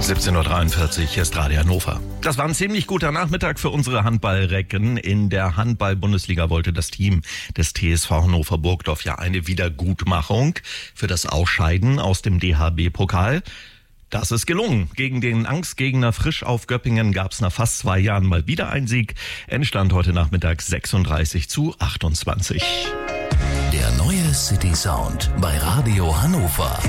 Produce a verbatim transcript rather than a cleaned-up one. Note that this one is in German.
siebzehn Uhr dreiundvierzig, hier ist Radio Hannover. Das war ein ziemlich guter Nachmittag für unsere Handballrecken. In der Handball-Bundesliga wollte das Team des T S V Hannover Burgdorf ja eine Wiedergutmachung für das Ausscheiden aus dem D H B-Pokal. Das ist gelungen. Gegen den Angstgegner Frisch auf Göppingen gab es nach fast zwei Jahren mal wieder einen Sieg. Endstand heute Nachmittag sechsunddreißig zu achtundzwanzig. Der neue City Sound bei Radio Hannover.